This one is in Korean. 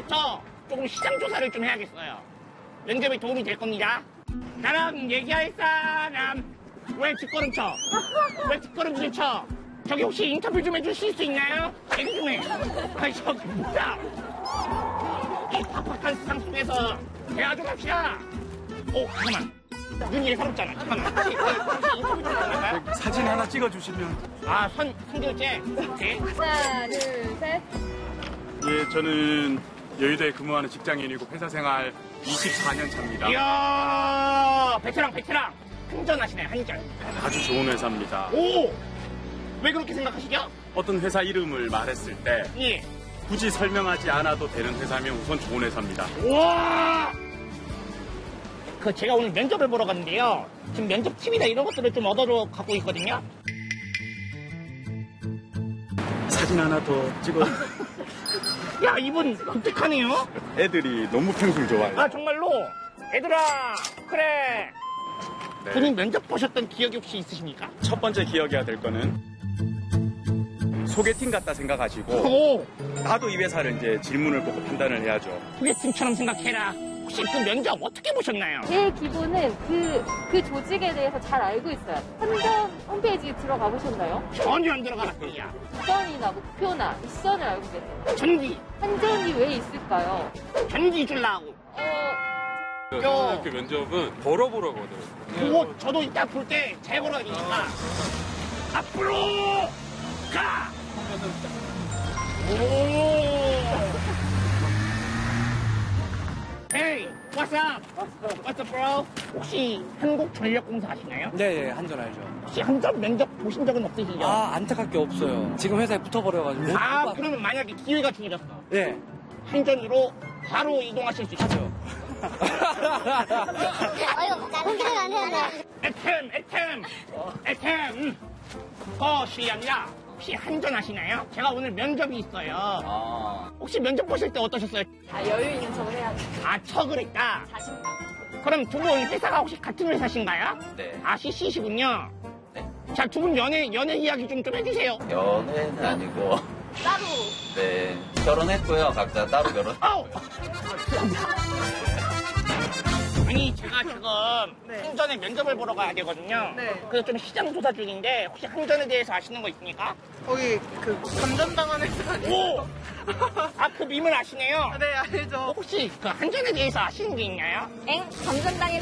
지금부터 조금 시장 조사를 좀 해야겠어요. 면접에 도움이 될 겁니다. 나랑 얘기할 사람 왜 뒷걸음쳐? 왜 뒷걸음질 쳐? 저기 혹시 인터뷰 좀 해주실 수 있나요? 얘기 좀 해. 아니 저기 뭐야? 이 팍팍한 세상 속에서 대화 좀 합시다. 오 잠깐만. 눈이 예사롭잖아. 잠깐만. 혹시 인터뷰 좀 가능할까요? 사진 하나 찍어주시면. 아 선결제. 오케이. 하나, 둘, 셋. 예, 저는 여의도에 근무하는 직장인이고 회사 생활 24년 차입니다. 이야 베테랑. 한전하시네요 한전. 아주 좋은 회사입니다. 오! 왜 그렇게 생각하시죠? 어떤 회사 이름을 말했을 때 예. 굳이 설명하지 않아도 되는 회사면 우선 좋은 회사입니다. 우와! 제가 오늘 면접을 보러 갔는데요. 지금 면접 팁이나 이런 것들을 좀 얻어서 갖고 있거든요. 사진 하나 더 찍어. 야, 이분 독특하네요. 애들이 너무 평소를 좋아해요. 아, 정말로? 얘들아, 그래. 네. 본인 면접 보셨던 기억이 혹시 있으십니까? 첫 번째 기억해야 될 거는 소개팅 같다 생각하시고 오! 나도 이 회사를 이제 질문을 보고 판단을 해야죠. 소개팅처럼 생각해라. 혹시 그 면접 어떻게 보셨나요? 제 기분은 그 조직에 대해서 잘 알고 있어요. 한전 홈페이지 들어가 보셨나요? 전혀 안 들어가봤습니다. 비전이나 목표나 미션을 알고 계세요. 전기, 한전이 왜 있을까요? 전기 줄라고. 그 면접은 걸어보라거든요. 그거 저도 이따 볼 때 잘 걸어야되니까 앞으로 가! 오! Hey, what's up? What's up, bro? 혹시 한국전력공사 아시나요? 네, 한전 알죠. 혹시 한전 면접 보신 적은 없으시죠? 아, 안타깝게 없어요. 지금 회사에 붙어버려가지고. 아, 그러면 만약에 기회가 주어졌어. 네, 한전으로 바로 이동하실 수 있어요. 하죠. 공개가 안 되는데. 애템. 실례합니다. 혹시 한전 아시나요? 제가 오늘 면접이 있어요. 혹시 면접 보실 때 어떠셨어요? 여유 있는 척을 해야지. 아, 척을 했다. 자신감. 그럼 두 분 회사가 혹시 같은 회사신가요? 네. 아, CC시군요. 네. 자, 두 분 연애 이야기 좀 해주세요. 연애는 아니고. 따로. 네. 결혼했고요. 각자 따로 아우! 결혼했고요. 아니, 제가 지금 한전에 면접을 보러 가야 되거든요. 네. 그래서 좀 시장 조사 중인데 혹시 한전에 대해서 아시는 거 있습니까? 거기 감전당한 회사 아니에요? 오! 아, 그 밈을 아시네요? 네, 알죠. 혹시 그 한전에 대해서 아시는 게 있나요? 감전당해